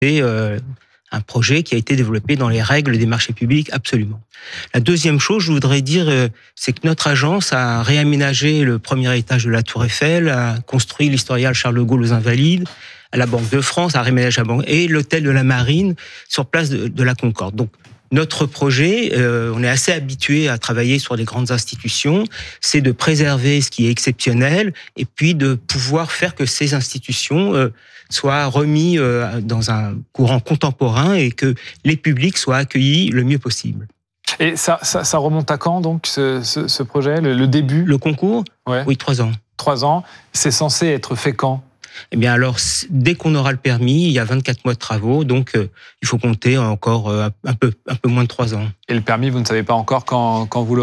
C'est un projet qui a été développé dans les règles des marchés publics, absolument. La deuxième chose, je voudrais dire, c'est que notre agence a réaménagé le premier étage de la Tour Eiffel, a construit l'Historial Charles de Gaulle aux Invalides, à la Banque de France, a réaménagé la Banque et l'hôtel de la Marine sur place de la Concorde. Donc, notre projet, on est assez habitué à travailler sur des grandes institutions, c'est de préserver ce qui est exceptionnel et puis de pouvoir faire que ces institutions soient remis dans un courant contemporain et que les publics soient accueillis le mieux possible. Et ça remonte à quand, donc, ce projet, le début ? Le concours ? Ouais. Oui, 3 ans. 3 ans. C'est censé être fait quand ? Eh bien alors, dès qu'on aura le permis, il y a 24 mois de travaux, donc il faut compter encore un peu moins de 3 ans. Et le permis, vous ne savez pas encore quand vous l'aurez ?